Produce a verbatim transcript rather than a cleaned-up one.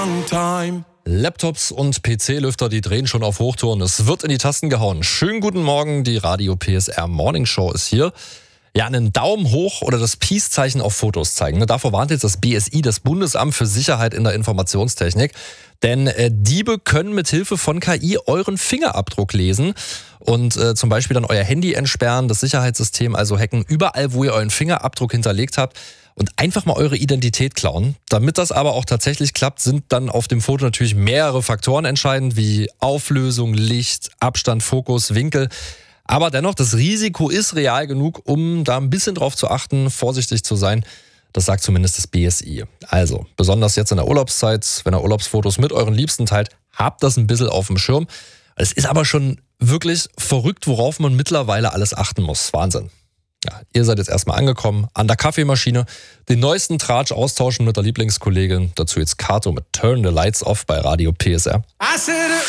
Laptops und P C-Lüfter, die drehen schon auf Hochtouren. Es wird in die Tasten gehauen. Schönen guten Morgen, die Radio P S R Morning Show ist hier. Ja, einen Daumen hoch oder das Peace-Zeichen auf Fotos zeigen. Davor warnt jetzt das B S I, das Bundesamt für Sicherheit in der Informationstechnik. Denn äh, Diebe können mit Hilfe von K I euren Fingerabdruck lesen und äh, zum Beispiel dann euer Handy entsperren, das Sicherheitssystem also hacken, überall, wo ihr euren Fingerabdruck hinterlegt habt und einfach mal eure Identität klauen. Damit das aber auch tatsächlich klappt, sind dann auf dem Foto natürlich mehrere Faktoren entscheidend, wie Auflösung, Licht, Abstand, Fokus, Winkel. Aber dennoch, das Risiko ist real genug, um da ein bisschen drauf zu achten, vorsichtig zu sein. Das sagt zumindest das B S I. Also, besonders jetzt in der Urlaubszeit, wenn ihr Urlaubsfotos mit euren Liebsten teilt, habt das ein bisschen auf dem Schirm. Es ist aber schon wirklich verrückt, worauf man mittlerweile alles achten muss. Wahnsinn. Ja, ihr seid jetzt erstmal angekommen an der Kaffeemaschine, den neuesten Tratsch austauschen mit der Lieblingskollegin. Dazu jetzt Kato mit Turn the Lights Off bei Radio P S R.